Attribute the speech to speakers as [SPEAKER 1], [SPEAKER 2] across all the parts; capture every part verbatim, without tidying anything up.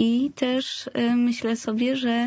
[SPEAKER 1] I też myślę sobie, że,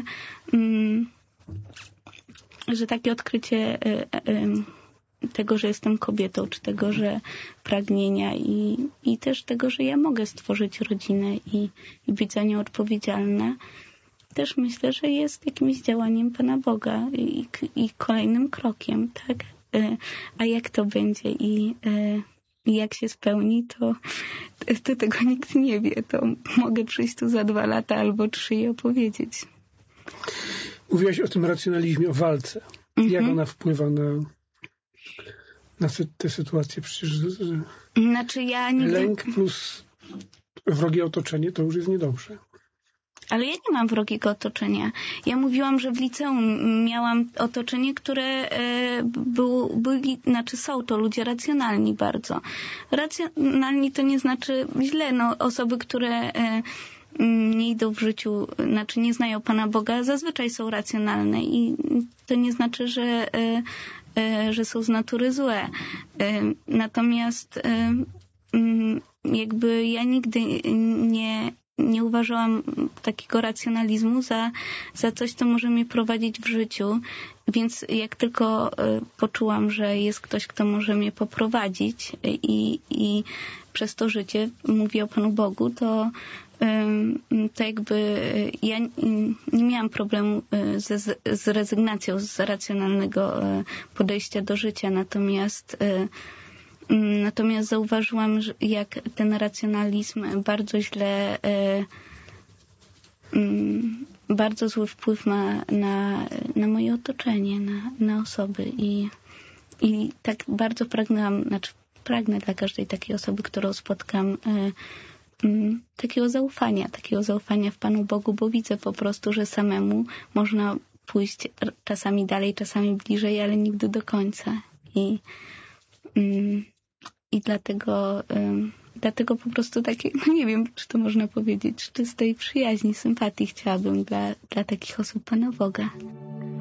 [SPEAKER 1] że takie odkrycie tego, że jestem kobietą, czy tego, że pragnienia i, i też tego, że ja mogę stworzyć rodzinę i, i być za nią odpowiedzialna, też myślę, że jest jakimś działaniem Pana Boga i, i kolejnym krokiem, tak? A jak to będzie i, i jak się spełni, to, to tego nikt nie wie. To mogę przyjść tu za dwa lata albo trzy i opowiedzieć.
[SPEAKER 2] Mówiłaś o tym racjonalizmie, o walce. Mhm. Jak ona wpływa na, na tę sytuację? Przecież
[SPEAKER 1] znaczy ja nigdy...
[SPEAKER 2] lęk plus wrogie otoczenie to już jest niedobrze.
[SPEAKER 1] Ale ja nie mam wrogiego otoczenia. Ja mówiłam, że w liceum miałam otoczenie, które e, był, byli, znaczy są to ludzie racjonalni bardzo. Racjonalni to nie znaczy źle. No, osoby, które e, nie idą w życiu, znaczy nie znają Pana Boga, zazwyczaj są racjonalne i to nie znaczy, że, e, e, że są z natury złe. E, natomiast e, jakby ja nigdy nie nie uważałam takiego racjonalizmu za, za coś, co może mnie prowadzić w życiu. Więc jak tylko poczułam, że jest ktoś, kto może mnie poprowadzić i, i przez to życie, mówię o Panu Bogu, to, to jakby ja nie miałam problemu ze, z rezygnacją z racjonalnego podejścia do życia. Natomiast Natomiast zauważyłam, że jak ten racjonalizm bardzo źle, bardzo zły wpływ ma na, na moje otoczenie, na, na osoby. I, i tak bardzo pragnęłam, znaczy pragnę dla każdej takiej osoby, którą spotkam, takiego zaufania, takiego zaufania w Panu Bogu, bo widzę po prostu, że samemu można pójść czasami dalej, czasami bliżej, ale nigdy do końca. I I dlatego, um, dlatego po prostu takie, no nie wiem, czy to można powiedzieć, czystej przyjaźni, sympatii chciałabym dla, dla takich osób Pana Boga.